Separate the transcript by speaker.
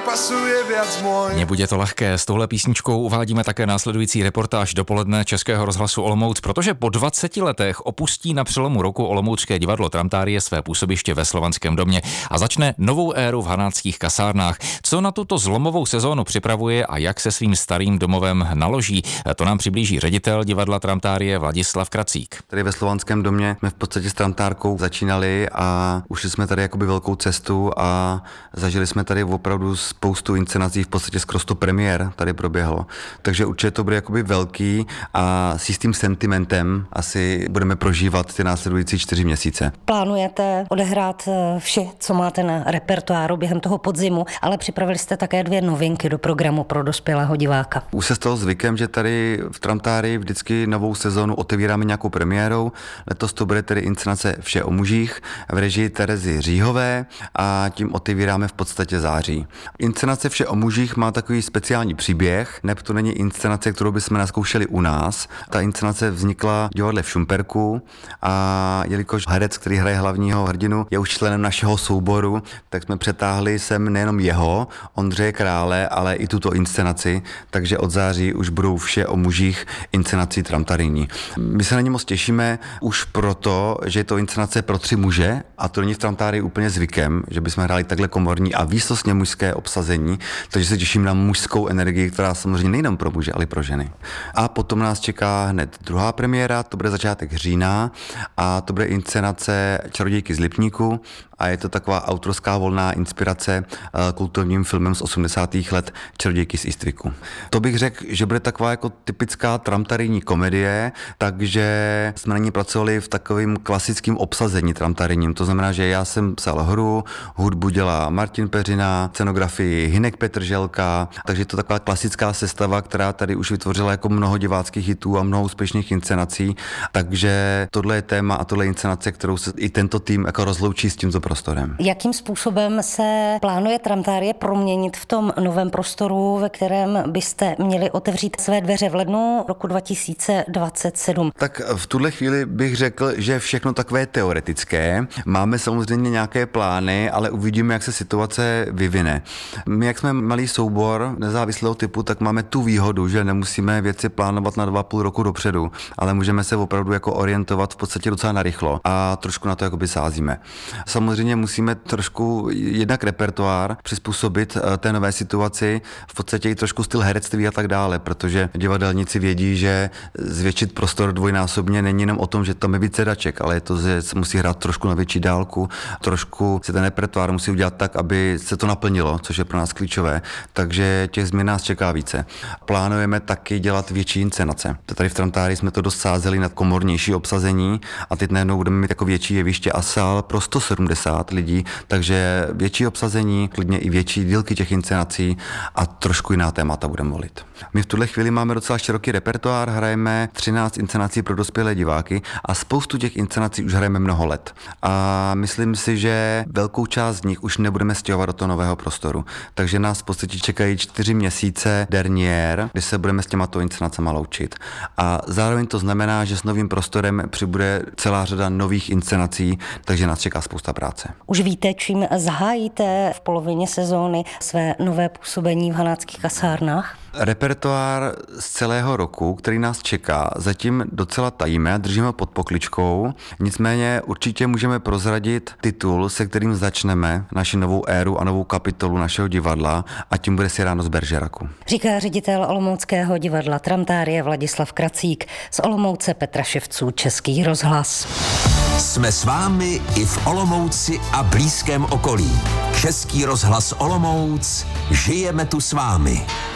Speaker 1: pasuje viac môj.
Speaker 2: Nebude to lehké, s touhle písničkou uvádíme také následující reportáž dopoledne Českého rozhlasu Olomouc, protože po 20 letech opustí na přelomu roku olomoucké divadlo Tramtárie své působiště ve Slovanském domě a začne novou éru v Hanáckých kasárnách. Co na tuto zlomovou sezónu připravuje a jak se svým starým domovem naloží, to nám přiblíží ředitel divadla Tramtárie Vladislav Kracík.
Speaker 3: Tady ve Slovanském domě jsme v podstatě s Tramtárkou začínali a ušli jsme tady jakoby velkou cestu a zažili jsme tady opravdu spoustu inscenací, v podstatě skoro 100 premiér tady proběhlo. Takže určitě to bude jakoby velký a s jistým sentimentem asi budeme prožívat ty následující 4 měsíce.
Speaker 4: Plánujete odehrát vše, co máte na repertoáru během toho podzimu, ale připravili jste také 2 novinky do programu pro dospělého diváka.
Speaker 3: Už se stalo zvykem, že tady v Tramtárii vždycky novou sezonu otevíráme nějakou premiérou. Letos to bude tedy inscenace Vše o mužích v režii Terezy Říhové a tím otevíráme v podstatě září. Inscenace Vše o mužích má takový speciální příběh, neb to není inscenace, kterou bychom naskoušeli u nás. Ta inscenace vznikla v divadle v Šumperku a jelikož herec, který hraje hlavního hrdinu, je už členem našeho souboru, tak jsme přetáhli sem nejenom jeho, Ondřeje Krále, ale i tuto inscenaci, takže od září už budou Vše o mužích inscenací tramtarijní. My se na ně moc těšíme už proto, že je to inscenace pro 3 muže a to není v Tramtárii úplně zvykem, že bychom hráli takhle komorní a výsostně mužské obsazení, takže se těším na mužskou energii, která samozřejmě nejenom pro muže, ale i pro ženy. A potom nás čeká hned druhá premiéra, to bude začátek října a to bude inscenace Čarodějky z Lipníku a je to taková autorská volná inspirace kulturním filmem z 80. let Čarodějky z Istviku. To bych řekl, že bude taková jako typická tramtarijní komedie, takže jsme na ní pracovali v takovém klasickém obsazení tramtarijním. To znamená, že já jsem psal hru, hudbu dělá Martin Peřina, scenografii Hynek Petrželka, takže je to taková klasická sestava, která tady už vytvořila jako mnoho diváckých hitů a mnoho úspěšných inscenací, takže tohle je téma a tohle je inscenace, kterou se i tento tým jako rozloučí s tímto prostorem.
Speaker 4: Jakým způsobem se plánuje Tramtárie proměnit v tom novém prostoru, ve kterém byste měli otevřít své dveře v lednu roku 2027?
Speaker 3: Tak v tuhle chvíli bych řekl, že všechno takové teoretické. Máme samozřejmě nějaké plány, ale uvidíme, jak se situace vyvine. My, jak jsme malý soubor nezávislého typu, tak máme tu výhodu, že nemusíme věci plánovat na 2,5 roku dopředu, ale můžeme se opravdu jako orientovat v podstatě docela narychlo a trošku na to jakoby sázíme. Samozřejmě musíme trošku jednak repertoár přizpůsobit té nové situaci, v podstatě i trošku styl herectví a tak dále, protože divadelníci vědí, že zvětšit prostor dvojnásobně není jenom o tom, že tam je víc sedaček, ale je to, že se musí hrát trošku na větší dálku, trošku se ten repertoár musí udělat tak, aby se to naplnilo, což je pro nás klíčové, takže těch změn nás čeká více. Plánujeme taky dělat větší inscenace. Tady v Tramtárii jsme to dost sázeli na komornější obsazení a teď najednou budeme mít jako větší jeviště a sál pro 170 lidí, takže větší obsazení, klidně i větší dílky těch inscenací a trošku jiná témata budeme volit. My v tuhle chvíli máme docela široký repertoár, hrajeme 13 inscenací pro dospělé diváky a spoustu těch inscenací už hrajeme mnoho let. A myslím si, že velkou část z nich už nebudeme stěhovat do toho nového prostoru. Takže nás v podstatě čekají 4 měsíce derniér, kdy se budeme s těmato inscenacema loučit. A zároveň to znamená, že s novým prostorem přibude celá řada nových inscenací, takže nás čeká spousta práce.
Speaker 4: Už víte, čím zahájíte v polovině sezóny své nové působení v Hanáckých kasárnách?
Speaker 3: Repertoár z celého roku, který nás čeká, zatím docela tajíme a držíme pod pokličkou. Nicméně určitě můžeme prozradit titul, se kterým začneme naši novou éru a novou kapitolu našeho divadla a tím bude Cyrano z Bergeracu.
Speaker 4: Říká ředitel olomouckého divadla Tramtárie Vladislav Kracík, z Olomouce Petra Ševců, Český rozhlas.
Speaker 5: Jsme s vámi i v Olomouci a blízkém okolí. Český rozhlas Olomouc, žijeme tu s vámi.